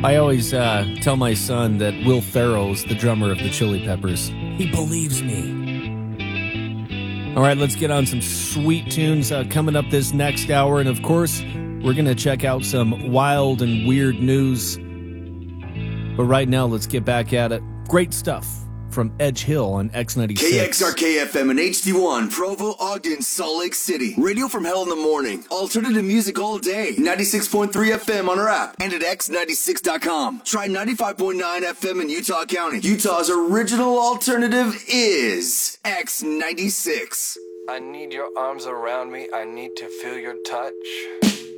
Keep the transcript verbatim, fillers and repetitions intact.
I always uh, tell my son that Will Ferrell's the drummer of the Chili Peppers. He believes me. All right, let's get on some sweet tunes uh, coming up this next hour. And, of course, we're going to check out some wild and weird news. But right now, let's get back at it. Great stuff from Edge Hill on X ninety-six. K X R K F M and H D one, Provo, Ogden, Salt Lake City. Radio from hell in the morning. Alternative music all day. ninety-six point three F M on our app and at X ninety-six dot com. Try ninety-five point nine F M in Utah County. Utah's original alternative is X ninety-six. I need your arms around me. I need to feel your touch.